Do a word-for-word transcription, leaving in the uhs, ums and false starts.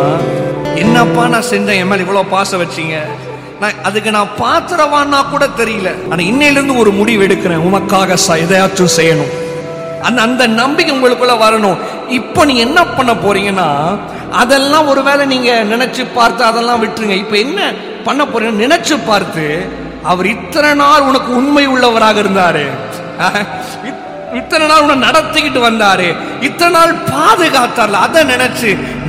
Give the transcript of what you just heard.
என்னப்பா நான் செஞ்சேன், என் மேல இவ்வளவு பாசம் வச்சீங்க, நான் அதுக்கு நான் பாத்திரவான்னா கூட தெரியல, ஆனா இன்னையில இருந்து ஒரு முடிவு எடுக்கிறேன், உமக்காக எதையாச்சும் செய்யணும். அந்த அந்த நம்பிக்கை உங்களுக்குள்ள வரணும். இப்போ நீங்க என்ன பண்ண போறீங்கன்னா, அதெல்லாம் ஒருவேளை நீங்க நினைச்சு பார்த்து அதெல்லாம் விட்டுருங்க. இப்ப என்ன பண்ண போறீங்க, நினைச்சு பார்த்து அவர் இத்தனை நாள் உனக்கு உண்மை உள்ளவராக இருந்தாரு, இத்தனை நாள் உன்னை நடத்திக்கிட்டு வந்தாரு, இத்தனை நாள் பாதுகாத்தார்ல, அதை நினைச்சு